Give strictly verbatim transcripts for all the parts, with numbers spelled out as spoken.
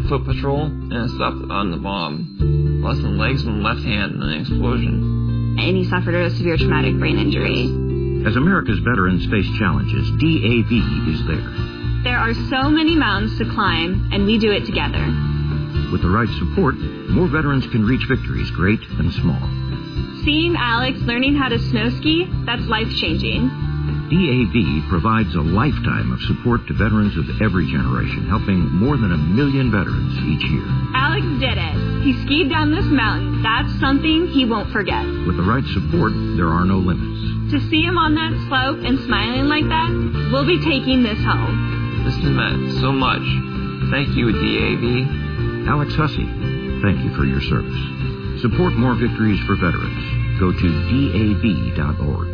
foot patrol and slept on the bomb. Lost some legs and left hand in an explosion. And he suffered a severe traumatic brain injury. As America's veterans face challenges, D A V is there. There are so many mountains to climb, and we do it together. With the right support, more veterans can reach victories, great and small. Seeing Alex learning how to snow ski, that's life-changing. D A V provides a lifetime of support to veterans of every generation, helping more than a million veterans each year. Alex did it. He skied down this mountain. That's something he won't forget. With the right support, there are no limits. To see him on that slope and smiling like that, we'll be taking this home. This has meant so much. Thank you, D A V. Alex Hussey, thank you for your service. Support more victories for veterans. Go to D A V dot org.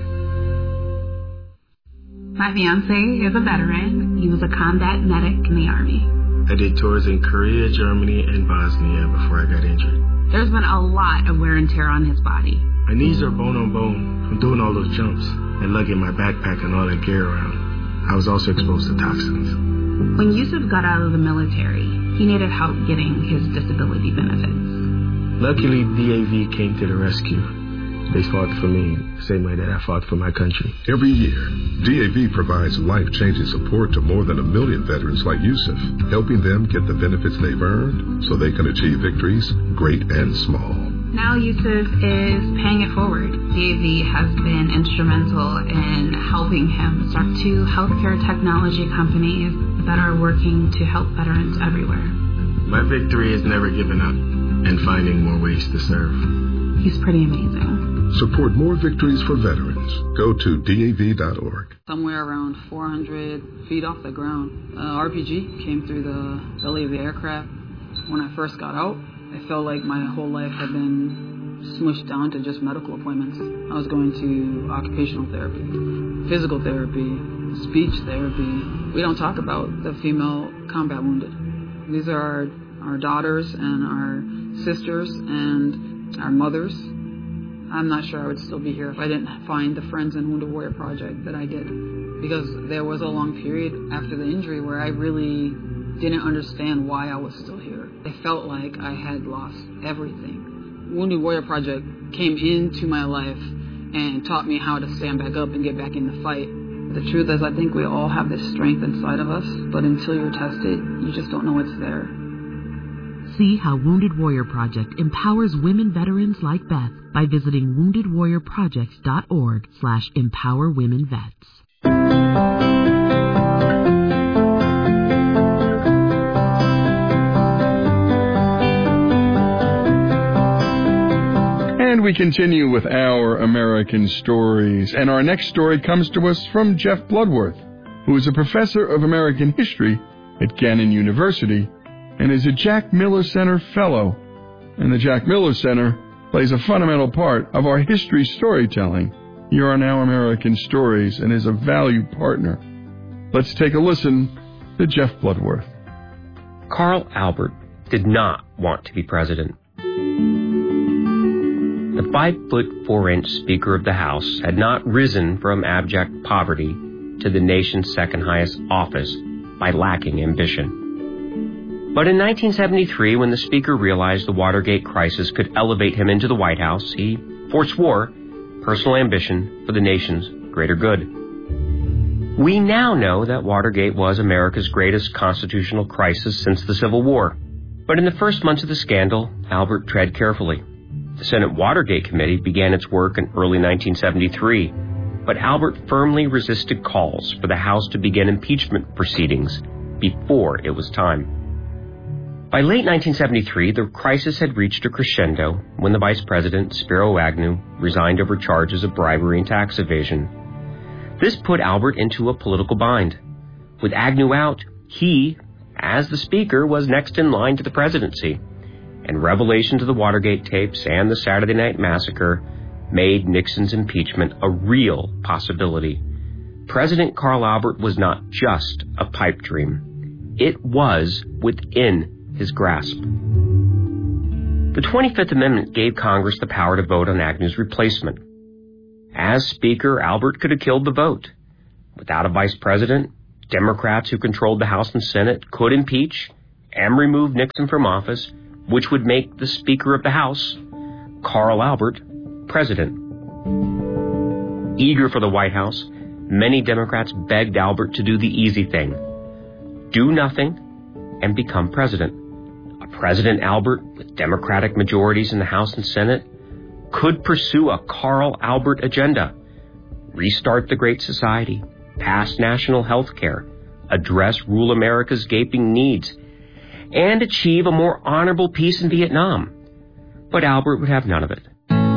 My fiancé is a veteran. He was a combat medic in the Army. I did tours in Korea, Germany, and Bosnia before I got injured. There's been a lot of wear and tear on his body. My knees are bone on bone from doing all those jumps and lugging my backpack and all that gear around. I was also exposed to toxins. When Yusuf got out of the military, he needed help getting his disability benefits. Luckily, D A V came to the rescue. They fought for me the same way that I fought for my country. Every year, D A V provides life-changing support to more than a million veterans like Yusuf, helping them get the benefits they've earned so they can achieve victories, great and small. Now Yusuf is paying it forward. D A V has been instrumental in helping him start two healthcare technology companies that are working to help veterans everywhere. My victory is never giving up and finding more ways to serve. He's pretty amazing. Support more victories for veterans. Go to D A V dot org. Somewhere around four hundred feet off the ground, an R P G came through the belly of the aircraft. When I first got out, I felt like my whole life had been smushed down to just medical appointments. I was going to occupational therapy, physical therapy, speech therapy. We don't talk about the female combat wounded. These are our, our daughters and our sisters and our mothers. I'm not sure I would still be here if I didn't find the Friends and Wounded Warrior Project that I did. Because there was a long period after the injury where I really didn't understand why I was still here. I felt like I had lost everything. Wounded Warrior Project came into my life and taught me how to stand back up and get back in the fight. The truth is, I think we all have this strength inside of us, but until you're tested, you just don't know it's there. See how Wounded Warrior Project empowers women veterans like Beth by visiting wounded warrior projects dot org slash empower women vets. And we continue with our American stories. And our next story comes to us from Jeff Bloodworth, who is a professor of American history at Gannon University and is a Jack Miller Center Fellow. And the Jack Miller Center plays a fundamental part of our history storytelling here on Our American Stories and is a valued partner. Let's take a listen to Jeff Bloodworth. Carl Albert did not want to be president. The five-foot, four-inch Speaker of the House had not risen from abject poverty to the nation's second-highest office by lacking ambition. But in nineteen seventy-three, when the Speaker realized the Watergate crisis could elevate him into the White House, he forswore personal ambition for the nation's greater good. We now know that Watergate was America's greatest constitutional crisis since the Civil War. But in the first months of the scandal, Albert tread carefully. The Senate Watergate Committee began its work in early nineteen seventy-three, but Albert firmly resisted calls for the House to begin impeachment proceedings before it was time. By late nineteen seventy-three, the crisis had reached a crescendo when the Vice President, Spiro Agnew, resigned over charges of bribery and tax evasion. This put Albert into a political bind. With Agnew out, he, as the Speaker, was next in line to the presidency, and revelations of the Watergate tapes and the Saturday Night Massacre made Nixon's impeachment a real possibility. President Carl Albert was not just a pipe dream. It was within his grasp. The twenty-fifth Amendment gave Congress the power to vote on Agnew's replacement. As Speaker, Albert could have killed the vote. Without a vice president, Democrats who controlled the House and Senate could impeach, and remove Nixon from office, which would make the Speaker of the House, Carl Albert, president. Eager for the White House, many Democrats begged Albert to do the easy thing. Do nothing and become president. A President Albert, with Democratic majorities in the House and Senate, could pursue a Carl Albert agenda. Restart the Great Society, pass national health care, address rural America's gaping needs, and achieve a more honorable peace in Vietnam. But Albert would have none of it.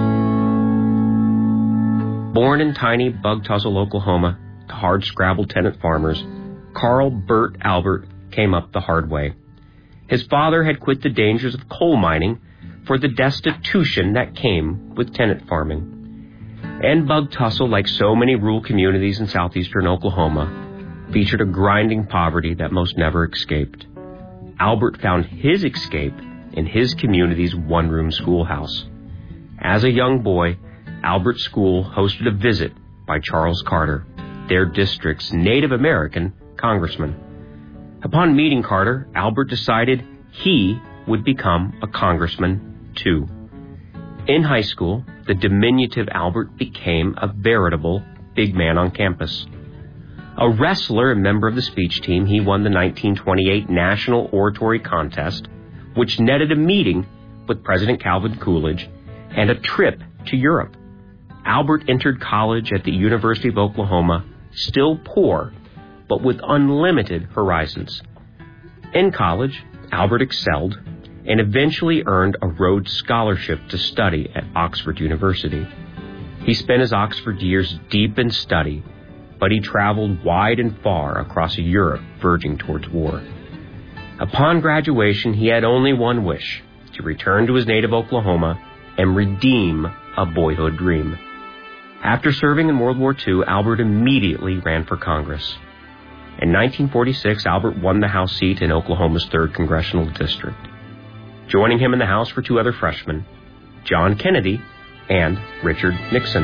Born in tiny Bug Tussle, Oklahoma, to hard-scrabble tenant farmers, Carl Burt Albert came up the hard way. His father had quit the dangers of coal mining for the destitution that came with tenant farming. And Bug Tussle, like so many rural communities in southeastern Oklahoma, featured a grinding poverty that most never escaped. Albert found his escape in his community's one-room schoolhouse. As a young boy, Albert's school hosted a visit by Charles Carter, their district's Native American congressman. Upon meeting Carter, Albert decided he would become a congressman too. In high school, the diminutive Albert became a veritable big man on campus. A wrestler and member of the speech team, he won the nineteen twenty-eight National Oratory Contest, which netted a meeting with President Calvin Coolidge and a trip to Europe. Albert entered college at the University of Oklahoma, still poor, but with unlimited horizons. In college, Albert excelled and eventually earned a Rhodes Scholarship to study at Oxford University. He spent his Oxford years deep in study, but he traveled wide and far across a Europe verging towards war. Upon graduation, he had only one wish: to return to his native Oklahoma and redeem a boyhood dream. After serving in World War Two, Albert immediately ran for Congress. In nineteen forty-six, Albert won the House seat in Oklahoma's third Congressional District. Joining him in the House were two other freshmen, John Kennedy and Richard Nixon.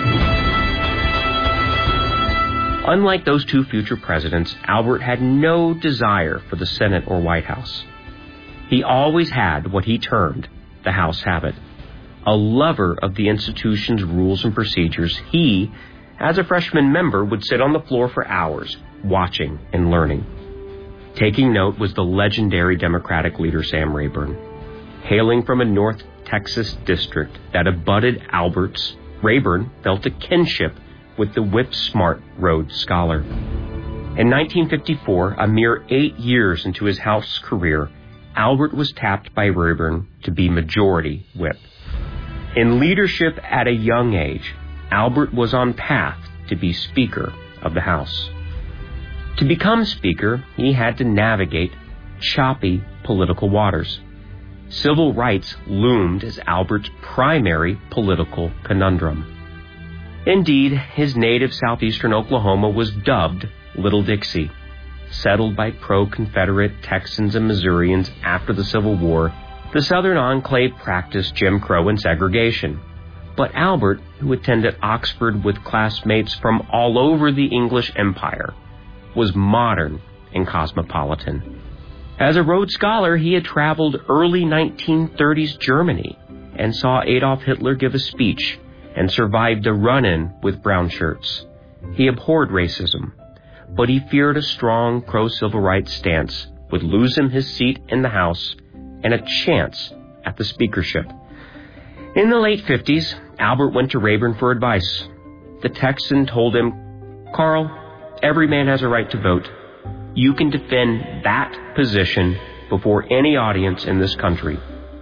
Unlike those two future presidents, Albert had no desire for the Senate or White House. He always had what he termed the House habit. A lover of the institution's rules and procedures, he, as a freshman member, would sit on the floor for hours, watching and learning. Taking note was the legendary Democratic leader Sam Rayburn. Hailing from a North Texas district that abutted Albert's, Rayburn felt a kinship with the whip-smart Rhodes Scholar. In nineteen fifty-four, a mere eight years into his House career, Albert was tapped by Rayburn to be Majority Whip. In leadership at a young age, Albert was on path to be Speaker of the House. To become Speaker, he had to navigate choppy political waters. Civil rights loomed as Albert's primary political conundrum. Indeed, his native southeastern Oklahoma was dubbed Little Dixie. Settled by pro-Confederate Texans and Missourians after the Civil War, the southern enclave practiced Jim Crow and segregation. But Albert, who attended Oxford with classmates from all over the English Empire, was modern and cosmopolitan. As a Rhodes Scholar, he had traveled early nineteen thirties Germany and saw Adolf Hitler give a speech and survived a run-in with brown shirts. He abhorred racism, but he feared a strong pro-civil rights stance would lose him his seat in the House and a chance at the speakership. In the late fifties, Albert went to Rayburn for advice. The Texan told him, "Carl, every man has a right to vote. You can defend that position before any audience in this country."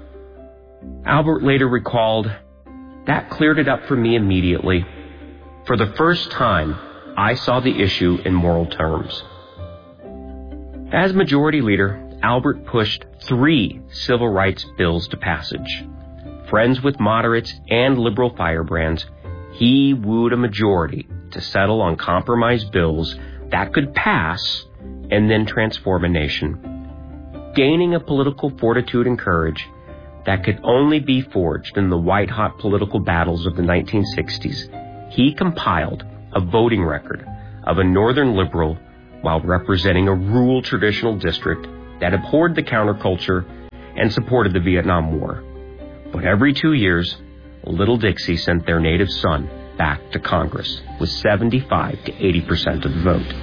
Albert later recalled, "That cleared it up for me immediately. For the first time, I saw the issue in moral terms." As Majority Leader, Albert pushed three civil rights bills to passage. Friends with moderates and liberal firebrands, he wooed a majority to settle on compromise bills that could pass and then transform a nation. Gaining a political fortitude and courage that could only be forged in the white-hot political battles of the nineteen sixties, he compiled a voting record of a northern liberal while representing a rural traditional district that abhorred the counterculture and supported the Vietnam War. But every two years, Little Dixie sent their native son back to Congress with seventy-five to eighty percent of the vote.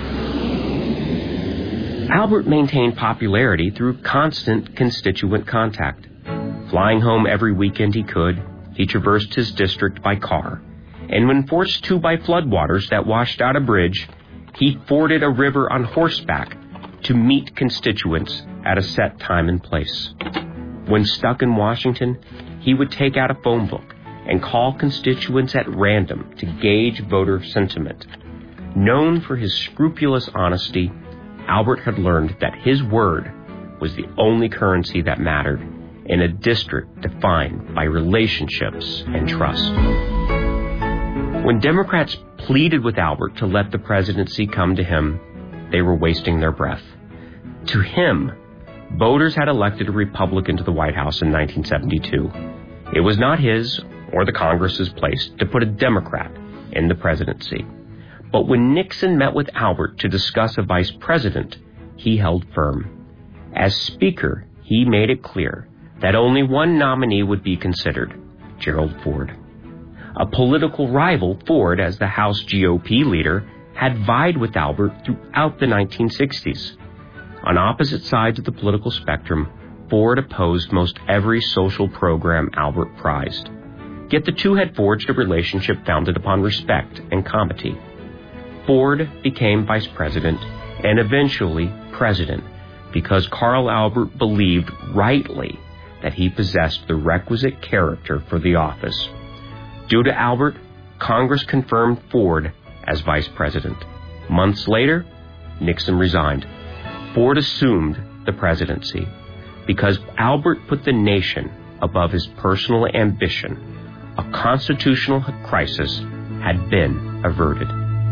Albert maintained popularity through constant constituent contact. Flying home every weekend he could, he traversed his district by car, and when forced to by floodwaters that washed out a bridge, he forded a river on horseback to meet constituents at a set time and place. When stuck in Washington, he would take out a phone book and call constituents at random to gauge voter sentiment. Known for his scrupulous honesty, Albert had learned that his word was the only currency that mattered in a district defined by relationships and trust. When Democrats pleaded with Albert to let the presidency come to him, they were wasting their breath. To him, voters had elected a Republican to the White House in nineteen seventy-two. It was not his or the Congress's place to put a Democrat in the presidency. But when Nixon met with Albert to discuss a vice president, he held firm. As Speaker, he made it clear that only one nominee would be considered, Gerald Ford. A political rival, Ford, as the House G O P leader, had vied with Albert throughout the nineteen sixties. On opposite sides of the political spectrum, Ford opposed most every social program Albert prized. Yet the two had forged a relationship founded upon respect and comity. Ford became vice president and eventually president because Carl Albert believed rightly that he possessed the requisite character for the office. Due to Albert, Congress confirmed Ford as vice president. Months later, Nixon resigned. Ford assumed the presidency because Albert put the nation above his personal ambition. A constitutional crisis had been averted.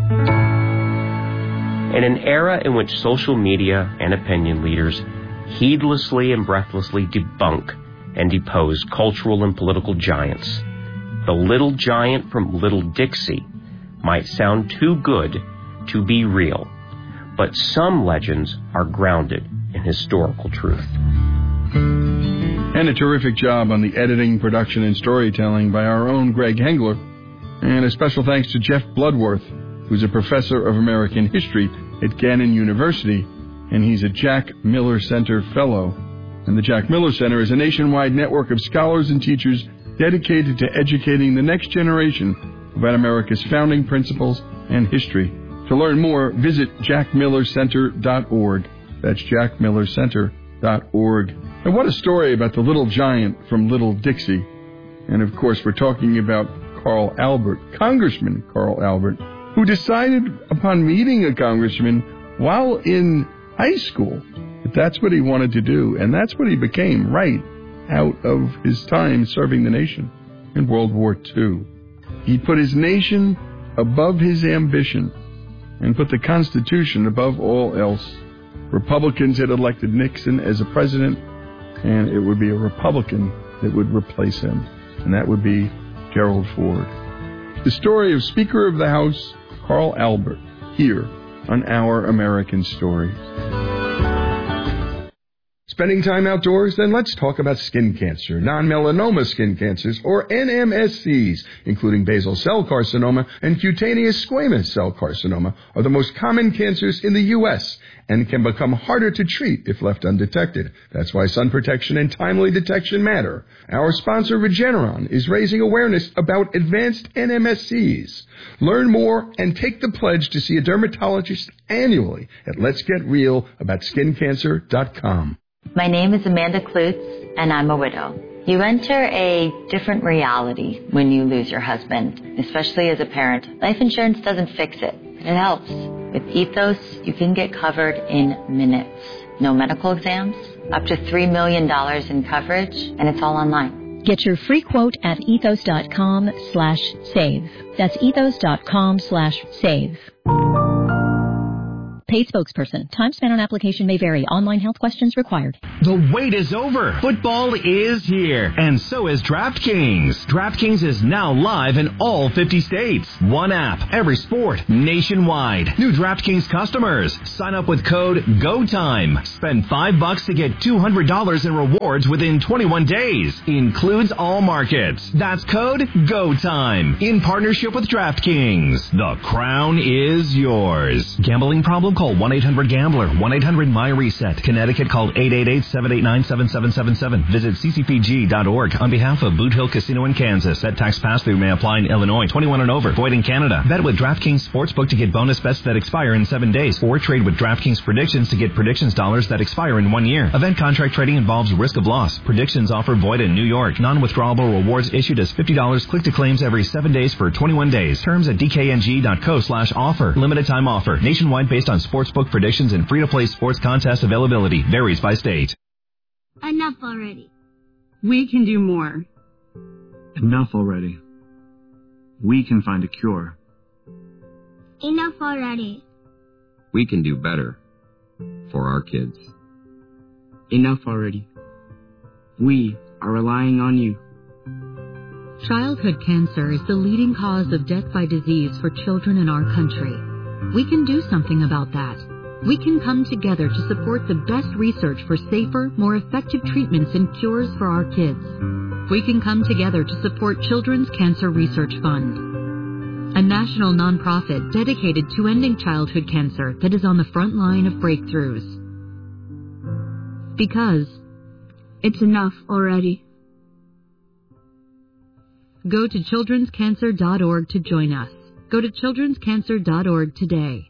In an era in which social media and opinion leaders heedlessly and breathlessly debunk and depose cultural and political giants, the little giant from Little Dixie might sound too good to be real, but some legends are grounded in historical truth. And a terrific job on the editing, production, and storytelling by our own Greg Hengler. And a special thanks to Jeff Bloodworth, who's a professor of American history at Gannon University, and he's a Jack Miller Center Fellow. And the Jack Miller Center is a nationwide network of scholars and teachers dedicated to educating the next generation about America's founding principles and history. To learn more, visit jack miller center dot org. That's jack miller center dot org. And what a story about the little giant from Little Dixie. And of course, we're talking about Carl Albert, Congressman Carl Albert, who decided upon meeting a congressman while in high school that that's what he wanted to do. And that's what he became right out of his time serving the nation in World War Two. He put his nation above his ambition and put the Constitution above all else. Republicans had elected Nixon as a president, and it would be a Republican that would replace him, and that would be Gerald Ford. The story of Speaker of the House, Carl Albert, here on Our American Stories. Spending time outdoors? Then let's talk about skin cancer. Non-melanoma skin cancers, or N M S Cs, including basal cell carcinoma and cutaneous squamous cell carcinoma, are the most common cancers in the U S and can become harder to treat if left undetected. That's why sun protection and timely detection matter. Our sponsor, Regeneron, is raising awareness about advanced N M S Cs. Learn more and take the pledge to see a dermatologist annually at lets get real about skin cancer dot com. My name is Amanda Klutz, and I'm a widow. You enter a different reality when you lose your husband, especially as a parent. Life insurance doesn't fix it, but it helps. With Ethos, you can get covered in minutes. No medical exams, up to three million dollars in coverage, and it's all online. Get your free quote at ethos.com slash save. That's ethos.com slash save. Paid spokesperson. Time spent on application may vary. Online health questions required. The wait is over. Football is here, and so is DraftKings. DraftKings is now live in all fifty states. One app, every sport, nationwide. New DraftKings customers, sign up with code GOTIME. Spend five bucks to get two hundred dollars in rewards within twenty-one days. Includes all markets. That's code GOTIME. In partnership with DraftKings. The crown is yours. Gambling problem? Call one eight hundred gambler. one eight hundred my reset. Connecticut, call eight eight eight, seven eight nine, seven seven seven seven. Visit c c p g dot org. On behalf of Boot Hill Casino in Kansas. That tax pass-through may apply in Illinois. twenty-one and over. Void in Canada. Bet with DraftKings Sportsbook to get bonus bets that expire in seven days. Or trade with DraftKings Predictions to get predictions dollars that expire in one year. Event contract trading involves risk of loss. Predictions offer void in New York. Non-withdrawable rewards issued as fifty dollars. Click to claims every seven days for twenty-one days. Terms at d k n g dot co slash offer. Limited time offer. Nationwide based on sportsbook predictions and free-to-play sports contest availability. Varies by state. Enough already. We can do more. Enough already. We can find a cure. Enough already. We can do better for our kids. Enough already. We are relying on you. Childhood cancer is the leading cause of death by disease for children in our country. We can do something about that. We can come together to support the best research for safer, more effective treatments and cures for our kids. We can come together to support Children's Cancer Research Fund, a national nonprofit dedicated to ending childhood cancer that is on the front line of breakthroughs. Because it's enough already. Go to children's cancer dot org to join us. Go to children's cancer dot org today.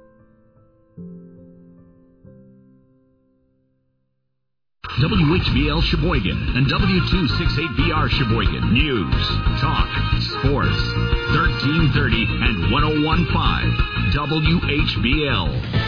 W H B L Sheboygan and W two sixty-eight B R Sheboygan. News, talk, sports. thirteen thirty and ten fifteen. W H B L.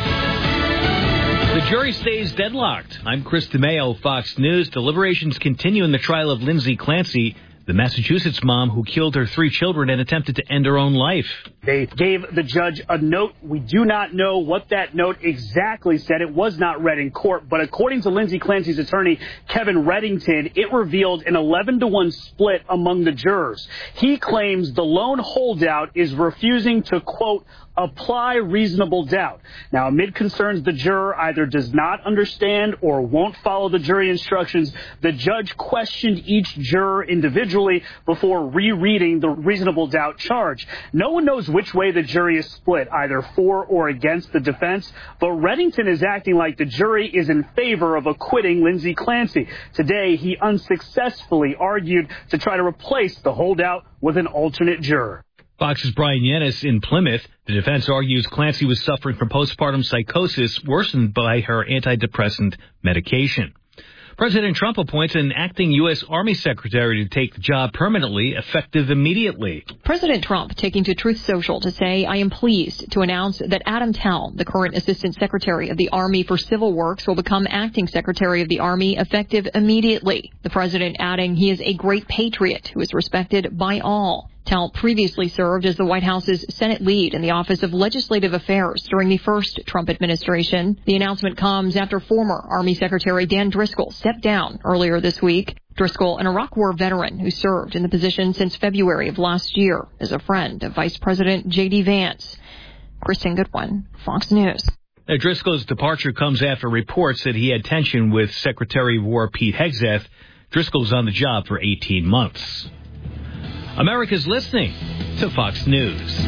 The jury stays deadlocked. I'm Chris DeMeo, Fox News. Deliberations continue in the trial of Lindsay Clancy, the Massachusetts mom who killed her three children and attempted to end her own life. They gave the judge a note. We do not know what that note exactly said. It was not read in court, but according to Lindsay Clancy's attorney, Kevin Reddington, it revealed an eleven to one split among the jurors. He claims the lone holdout is refusing to, quote, apply reasonable doubt. Now, amid concerns the juror either does not understand or won't follow the jury instructions, the judge questioned each juror individually before rereading the reasonable doubt charge. No one knows which way the jury is split, either for or against the defense, but Reddington is acting like the jury is in favor of acquitting Lindsay Clancy. Today, he unsuccessfully argued to try to replace the holdout with an alternate juror. Fox's Brian Yennis in Plymouth. The defense argues Clancy was suffering from postpartum psychosis worsened by her antidepressant medication. President Trump appoints an acting U S. Army secretary to take the job permanently, effective immediately. President Trump taking to Truth Social to say, I am pleased to announce that Adam Tell, the current Assistant Secretary of the Army for Civil Works, will become acting Secretary of the Army effective immediately. The president adding he is a great patriot who is respected by all. Tell previously served as the White House's Senate lead in the Office of Legislative Affairs during the first Trump administration. The announcement comes after former Army Secretary Dan Driscoll stepped down earlier this week. Driscoll, an Iraq War veteran who served in the position since February of last year, is a friend of Vice President J D. Vance. Kristen Goodwin, Fox News. Now, Driscoll's departure comes after reports that he had tension with Secretary of War Pete Hegseth. Driscoll was on the job for eighteen months. America's listening to Fox News.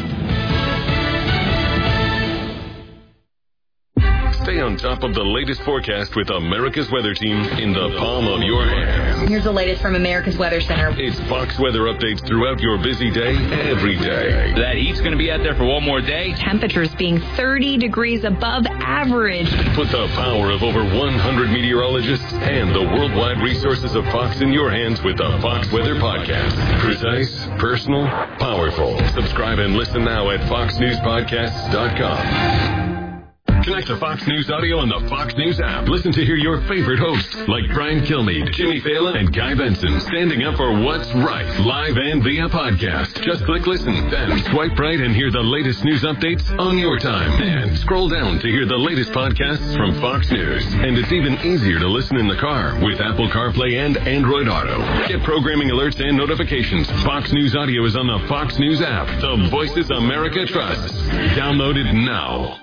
Stay on top of the latest forecast with America's Weather Team in the palm of your hand. Here's the latest from America's Weather Center. It's Fox weather updates throughout your busy day, every day. That heat's going to be out there for one more day. Temperatures being thirty degrees above average. Put the power of over one hundred meteorologists and the worldwide resources of Fox in your hands with the Fox Weather Podcast. Precise, personal, powerful. Subscribe and listen now at fox news podcasts dot com. Connect to Fox News Audio on the Fox News app. Listen to hear your favorite hosts like Brian Kilmeade, Jimmy Fallon, and Guy Benson standing up for what's right, live and via podcast. Just click listen, then swipe right and hear the latest news updates on your time. And scroll down to hear the latest podcasts from Fox News. And it's even easier to listen in the car with Apple CarPlay and Android Auto. Get programming alerts and notifications. Fox News Audio is on the Fox News app. The Voices America trusts. Download it now.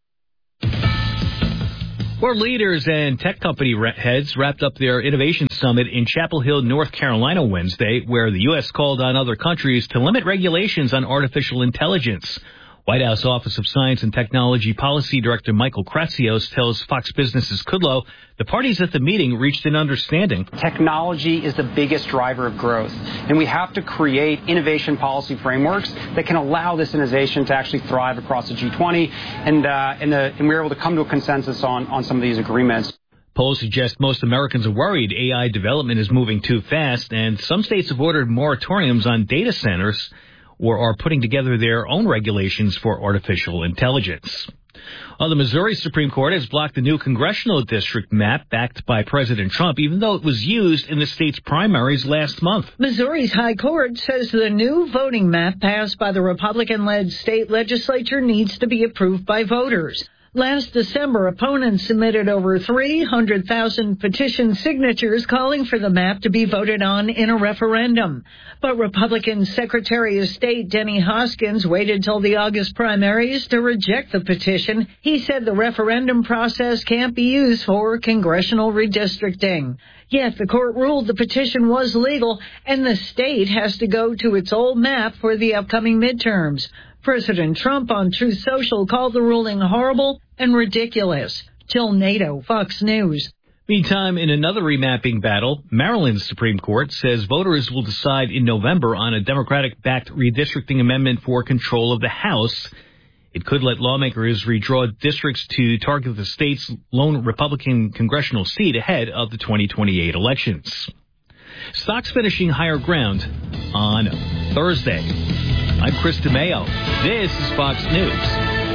World leaders and tech company heads wrapped up their innovation summit in Chapel Hill, North Carolina Wednesday, where the U S called on other countries to limit regulations on artificial intelligence. White House Office of Science and Technology Policy Director Michael Kratsios tells Fox Business' Kudlow the parties at the meeting reached an understanding. Technology is the biggest driver of growth, and we have to create innovation policy frameworks that can allow this innovation to actually thrive across the G twenty, and, uh, and, the, and we're able to come to a consensus on, on some of these agreements. Polls suggest most Americans are worried A I development is moving too fast, and some states have ordered moratoriums on data centers or are putting together their own regulations for artificial intelligence. Well, the Missouri Supreme Court has blocked the new congressional district map backed by President Trump, even though it was used in the state's primaries last month. Missouri's High Court says the new voting map passed by the Republican-led state legislature needs to be approved by voters. Last December, opponents submitted over three hundred thousand petition signatures calling for the map to be voted on in a referendum. But Republican Secretary of State Denny Hoskins waited till the August primaries to reject the petition. He said the referendum process can't be used for congressional redistricting. Yet the court ruled the petition was legal and the state has to go to its old map for the upcoming midterms. President Trump on Truth Social called the ruling horrible and ridiculous. Jill Nato, Fox News. Meantime, in another remapping battle, Maryland's Supreme Court says voters will decide in November on a Democratic-backed redistricting amendment for control of the House. It could let lawmakers redraw districts to target the state's lone Republican congressional seat ahead of the twenty twenty-eight elections. Stocks finishing higher ground on Thursday. I'm Chris DeMeo. This is Fox News.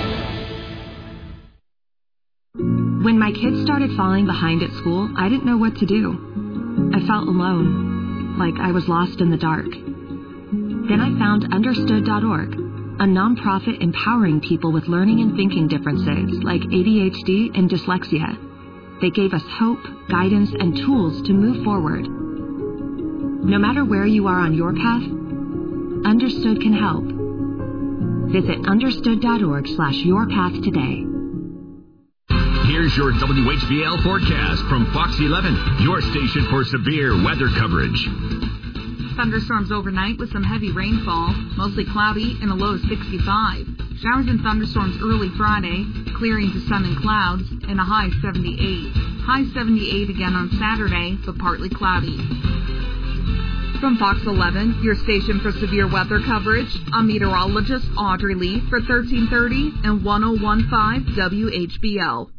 When my kids started falling behind at school, I didn't know what to do. I felt alone, like I was lost in the dark. Then I found understood dot org, a nonprofit empowering people with learning and thinking differences like A D H D and dyslexia. They gave us hope, guidance, and tools to move forward. No matter where you are on your path, Understood can help. Visit understood dot org slash your path today. Here's your W H B L forecast from Fox eleven, your station for severe weather coverage. Thunderstorms overnight with some heavy rainfall, mostly cloudy and a low of sixty-five. Showers and thunderstorms early Friday, clearing to sun and clouds, and a high seventy-eight. High seventy-eight again on Saturday, but partly cloudy. From Fox eleven, your station for severe weather coverage, I'm meteorologist Audrey Lee for thirteen thirty and ten fifteen W H B L.